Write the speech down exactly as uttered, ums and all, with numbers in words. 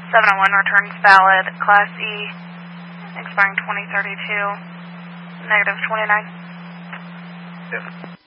seven oh one returns valid, Class E, expiring twenty thirty-two, negative twenty-nine. Yes.